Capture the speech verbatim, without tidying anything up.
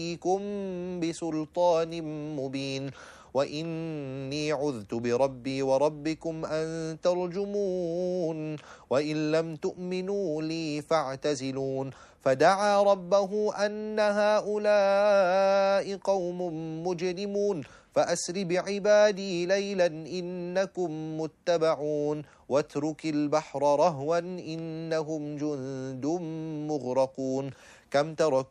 يأتيكم بسلطان مبين وإني عذت بربي وربكم أن ترجمون وإن لم تؤمنوا لي فاعتزلون فدعا ربه أن هؤلاء قوم مجرمون فأسر بعبادي ليلا إنكم متبعون واترك البحر رهوا إنهم جند مغرقون كم تركوا